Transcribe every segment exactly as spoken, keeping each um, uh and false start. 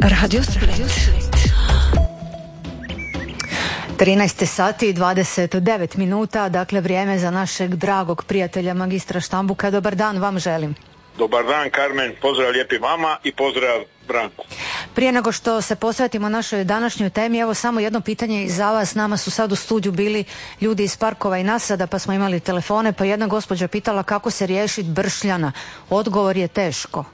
Radio Split. trinaest sati i dvadeset devet minuta, dakle vrijeme za našeg dragog prijatelja magistra Štambuka. Dobar dan vam želim. Dobar dan Karmen, pozdrav lijepi vama i pozdrav Branku. Prije nego što se posvetimo našoj današnjoj temi, evo samo jedno pitanje i za vas. Nama su sad u studiju bili ljudi iz parkova i nasada, pa smo imali telefone, pa jedna gospođa pitala kako se riješiti bršljana. Odgovor je teško.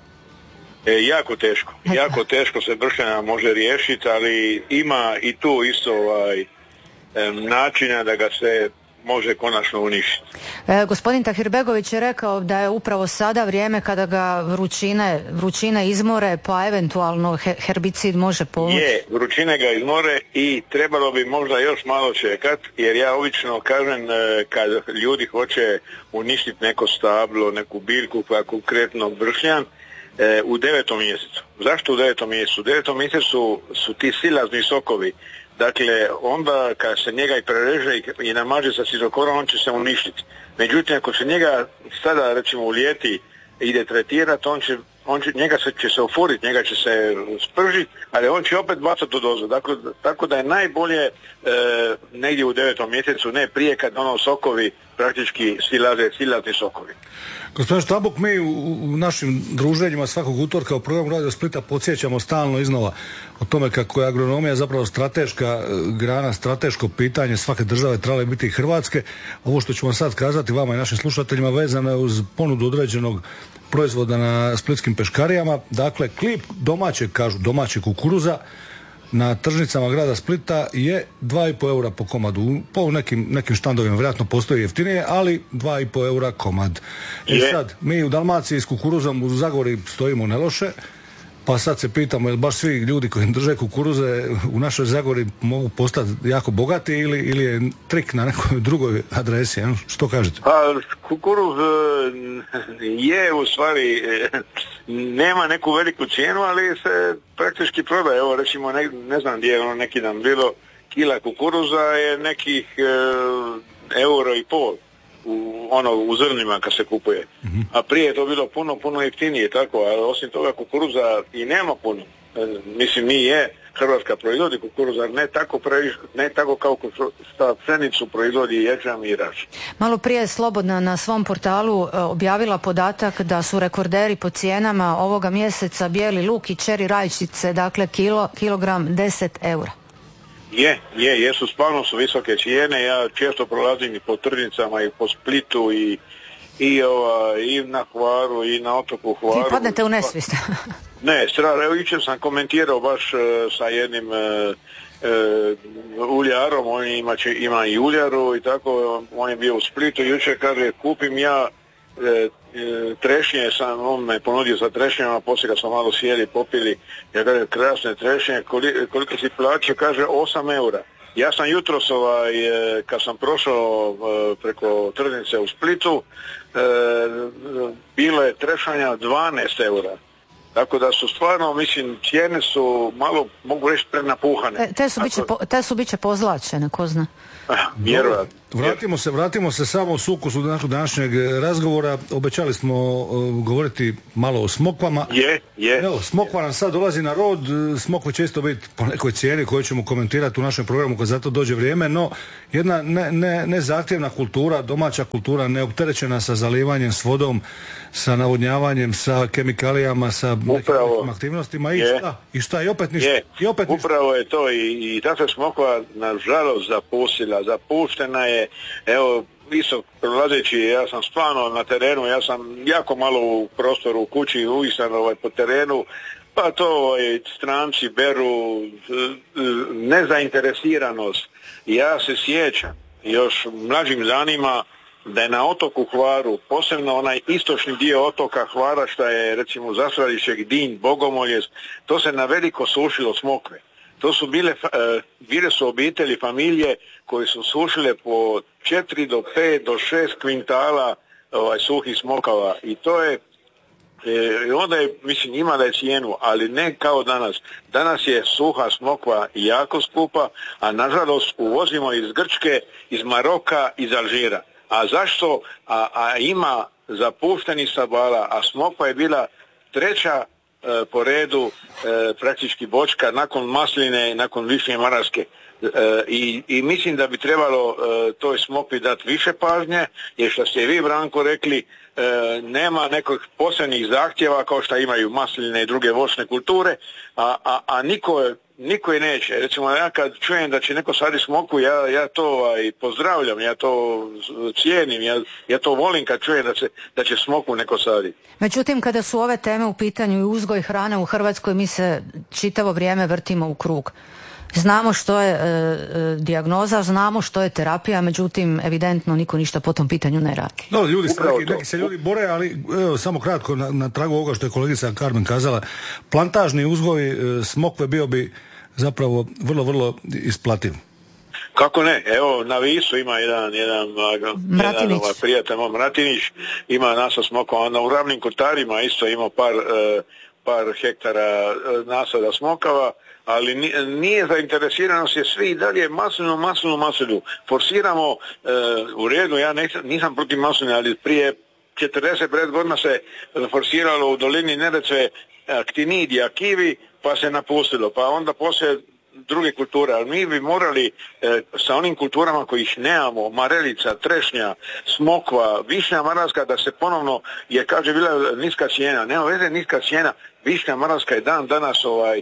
E, jako teško, jako teško se bršljana može riješiti, ali ima i tu isto ovaj, e, načina da ga se može konačno uništiti. E, gospodin Tahirbegović je rekao da je upravo sada vrijeme kada ga vrućine, vrućine izmore, pa eventualno he, herbicid može pomoći. Je, vrućine ga izmore i trebalo bi možda još malo čekat, jer ja obično kažem e, kad ljudi hoće uništiti neko stablo, neku biljku, pa konkretno bršljan, e, u devetom mjesecu. Zašto u devetom mjesecu? U devetom mjesecu su ti silazni sokovi. Dakle, onda kad se njega i prereže i namaže sa cizokorom, on će se uništiti. Međutim, ako se njega sada, recimo u ljeti, ide tretirati, on će, on će, njega se, će se ofuriti, njega će se spržiti, ali on će opet bacati u dozu. Dakle, tako da je najbolje e, negdje u devetom mjesecu, ne prije kad ono sokovi praktički silaze, silazni sokovi. Gospodin Štambuk, mi u, u našim druženjima svakog utorka u programu Radio Splita podsjećamo stalno iznova o tome kako je agronomija zapravo strateška grana, strateško pitanje svake države, trebale biti i Hrvatske. Ovo što ću vam sad kazati vama i našim slušateljima vezano je uz ponudu određenog proizvoda na splitskim peškarijama. Dakle, klip domaćeg, kažu domaćeg kukuruza na tržnicama grada Splita je dva i pol eura po komadu. Po nekim, nekim štandovima vjerojatno postoji jeftinije, ali dva i pol eura komad. I e sad, mi u Dalmaciji s kukuruzom u Zagori stojimo neloše, pa sad se pitamo, jel baš svi ljudi koji drže kukuruze u našoj Zagori mogu postati jako bogati ili, ili je trik na nekoj drugoj adresi, ja? Što kažete? Pa kukuruz je u stvari, nema neku veliku cijenu, ali se praktički prodaje. Evo recimo, ne, ne znam gdje je ono neki dan bilo, kila kukuruza je nekih e, euro i pol. U, ono u zrnima kad se kupuje. Mm-hmm. A prije je to bilo puno, puno jeftinije, tako, ali osim toga kukuruza i nema puno. E, mislim, mi je Hrvatska proizvodi kukuruza, ne tako, pre, ne tako kao šta pšenicu proizvodi ječam i raž. Malo prije je Slobodna na svom portalu e, objavila podatak da su rekorderi po cijenama ovoga mjeseca bijeli luk i čeri rajčice, dakle kilo, kilogram deset eura. Je, je, jesu, stvarno su visoke cijene, ja često prolazim i po tržnicama i po Splitu i, i, ova, i na Hvaru i na otoku Hvaru. Ti padnete u nesvijest. Ne, strano, evo jučer sam komentirao baš uh, sa jednim uh, uh, uljarom, on ima, će, ima i uljaru i tako, on je bio u Splitu, jučer kaže kupim ja uh, trešnje, sam, on me ponudio sa trešnjama, poslije kad smo malo sjeli, popili, ja kažem krasne trešnje, koliko, koliko si plaća, kaže osam eura. Ja sam jutros ovaj, kad sam prošao preko tržnice u Splitu, bilo je trešanja dvanaest eura. Tako da su stvarno, mislim, cijene su malo, mogu reći, prenapuhane. Te, te su biće, po, te su biće pozlačene, ko zna. Vjerojatno. Vratimo se, vratimo se samo u sukusu našeg današnjeg razgovora. Obećali smo uh, govoriti malo o smokvama. Je, je. Evo, smokva nam sad dolazi na rod. Smokve će isto biti po nekoj cijeni koju ćemo komentirati u našem programu kad za to dođe vrijeme, no jedna ne, ne, ne zahtjevna kultura, domaća kultura, neopterećena sa zalivanjem s vodom, sa navodnjavanjem, sa kemikalijama, sa upravo, nekim aktivnostima i je, šta? I šta? I opet ništa. Je, I opet ništa. Upravo je to i, i ta se smokva nažalost zapustila, zapuštena je, evo, visok prolazeći, ja sam stvarno na terenu, ja sam jako malo u prostoru u kući, uvisan ovaj, po terenu, pa to ovaj, stranci beru, nezainteresiranost. Ja se sjećam, još mlađim danima, da je na otoku Hvaru, posebno onaj istočni dio otoka Hvara, što je recimo Zasradište, Dinj, Bogomolje, to se na veliko sušilo smokve. To su bile, bile su obitelji, familije koje su sušile po četiri do pet do šest kvintala ovaj, suhih smokava i to je, e, onda je, mislim, ima da je cijenu, ali ne kao danas. Danas je suha smokva jako skupa, a nažalost uvozimo iz Grčke, iz Maroka, iz Alžira. A zašto? A, a ima zapuštenih stabala, a smokva je bila treća e, po redu e, praktički bočka nakon masline, nakon višnje maraske. E, i, i mislim da bi trebalo e, toj smokvi dati više pažnje, jer što ste vi, Branko, rekli, e, nema nekog posebnih zahtjeva kao što imaju masline i druge voćne kulture, a, a, a niko, niko i neće. Recimo, ja kad čujem da će neko saditi smokvu, ja, ja to ovaj, pozdravljam, ja to cijenim, ja, ja to volim kad čujem da, se, da će smokvu neko saditi. Međutim, kada su ove teme u pitanju i uzgoj hrane u Hrvatskoj, mi se čitavo vrijeme vrtimo u krug. Znamo što je e, e, dijagnoza, znamo što je terapija, međutim, evidentno niko ništa po tom pitanju ne radi. No, ljudi se, neki, neki se ljudi bore, ali evo, samo kratko na, na tragu ovoga što je kolegica Carmen kazala, plantažni uzgoj e, smokve bio bi zapravo vrlo, vrlo isplativ. Kako ne? Evo, na Visu ima jedan, jedan, jedan ovaj, prijatelj, Mratinić, ima nasa smokva, onda u Ravnim Kotarima isto ima par, e, par hektara nasada smokava, ali nije zainteresiranost je svi i dalje maslinu, maslinu, maslinu. Forsiramo, e, u redu, ja nisam, nisam protiv masline, ali prije četrdeset pet godina se forsiralo u dolini Neretve aktinidija, kivi, pa se napustilo, pa onda poslije druge kulture, ali mi bi morali e, sa onim kulturama kojih nemamo, marelica, trešnja, smokva, višnja maraska, da se ponovno, jer kaže bila niska cijena, nema veze niska cijena, višnja maraska je dan danas ovaj, e,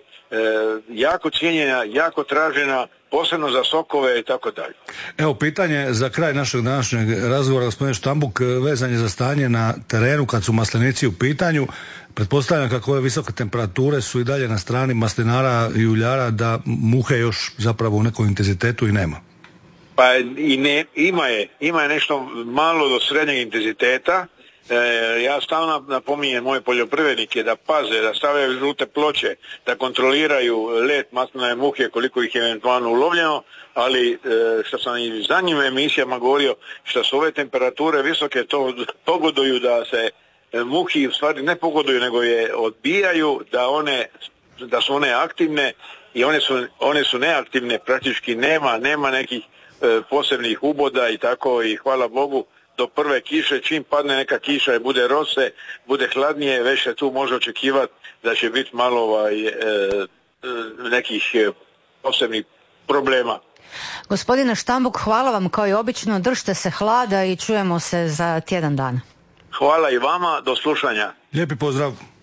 jako cijenjena, jako tražena, posebno za sokove i tako dalje. Evo, pitanje za kraj našeg današnjeg razgovora, gospodine Štambuk, vezan je za stanje na terenu kad su maslinici u pitanju. Pretpostavljam kako ove visoke temperature su i dalje na strani maslinara i uljara, da muhe još zapravo u nekom intenzitetu i nema. Pa i ne, ima je, ima je nešto malo do srednjeg intenziteta. E, ja stalno napominjem moje poljoprivrednike da paze, da stavljaju žute ploče, da kontroliraju let maslinove muhe koliko ih je eventualno ulovljeno, ali e, što sam i za njim emisijama govorio, što su ove temperature visoke, to pogoduju da se muhi u stvari ne pogoduju, nego je odbijaju, da one, da su one aktivne i one su, one su neaktivne, praktički nema, nema nekih e, posebnih uboda i tako, i hvala Bogu do prve kiše, čim padne neka kiša i bude rose, bude hladnije, već se tu može očekivati da će biti malo ovaj, e, nekih posebnih problema. Gospodine Štambuk, hvala vam kao i obično, držite se hlada i čujemo se za tjedan dana. Hvala i vama, do slušanja. Lijepi pozdrav.